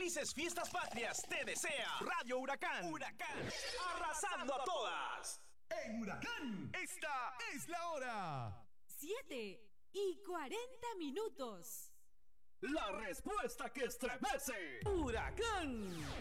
Felices fiestas patrias te desea Radio Huracán. Huracán, arrasando a todas. En Huracán, esta es la hora. 7:40. La respuesta que estremece. Huracán.